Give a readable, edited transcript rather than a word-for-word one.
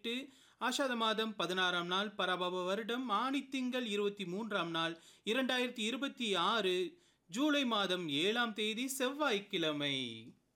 2018 ஆஷாத மாதம் 16ஆம் நாள் பராபவ வருடம் ஆணித்திங்கள் 23ஆம் நாள் 2026 ஜூலை மாதம் 7ஆம் தேதி செவ்வாய்க்கிழமை.